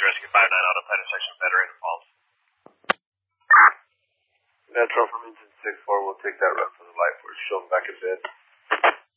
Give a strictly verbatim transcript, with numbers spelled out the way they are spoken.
Rescue five nine Autopilot intersection Federated Falls. Metro from engine six four, we'll take that run for the light force. Show them back a bit.